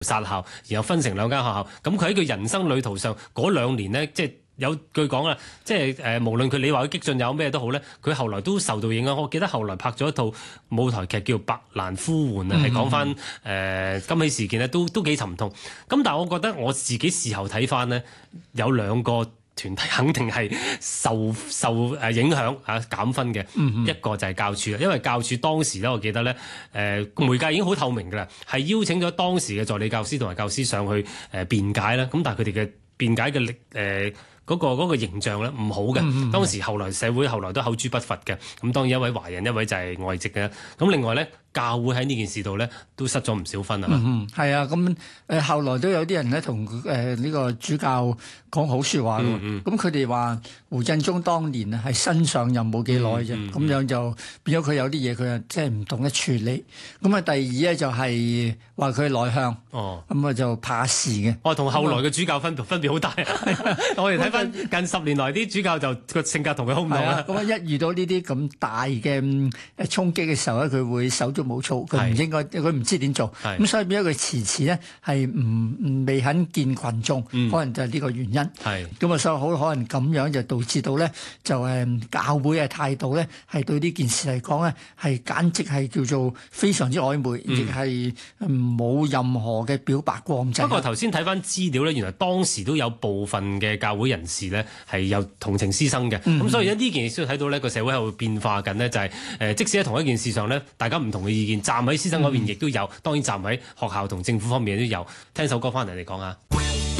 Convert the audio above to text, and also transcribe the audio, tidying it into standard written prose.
殺校，然後分成兩間學校。咁佢喺佢人生旅途上嗰2年呢，即係有句講啦，即係無論你話佢激進有咩都好咧，佢後來都受到影響。我記得後來拍咗一套舞台劇叫《白蘭呼喚》啊，係講翻金禧事件咧，都幾沉痛。咁但係我覺得我自己事後睇翻呢，有2個團體肯定係受影響減分嘅。一個就係教署啦，因為教署當時咧，我記得咧媒介已經好透明㗎啦，係邀請咗當時嘅助理教師同埋教師上去辯解啦。咁但係佢哋嘅辯解嘅嗰個形象咧唔好嘅。當時後來社會後來都口誅筆伐嘅。咁當然一位華人，一位就係外籍嘅。咁另外咧，教會喺呢件事度咧都失咗唔少分啊。 係啊，咁後來都有啲人咧同呢個主教講好説話喎。咁佢哋話胡振中當年係新上任冇幾耐啫，咁樣就變咗佢有啲嘢佢即係唔懂得處理。咁啊，第二咧就係話佢內向，咁啊就怕事嘅。 同後來嘅主教分別好大。我哋睇翻近10年來啲主教就個性格同佢好唔同啦。 咁一遇到呢啲咁大嘅衝擊嘅時候咧，佢會手足無措，佢唔應該，佢唔知點做。咁所以變咗佢遲遲咧係未肯見群眾，可能就係呢個原因。咁啊，所以好可能咁樣就導致到咧就教會嘅態度咧係對呢件事嚟講咧係簡直係叫做非常之曖昧，亦係冇任何嘅表白光澤。 不過頭先睇翻資料咧，原來當時都有部分嘅教會人士咧係有同情師生嘅。咁所以呢件事都睇到呢個社會喺度變化緊呢，就係即使喺同一件事上咧，大家唔同嘅意見，站喺師生嗰邊亦都有，當然站喺學校同政府方面都有。聽首歌翻嚟你講下。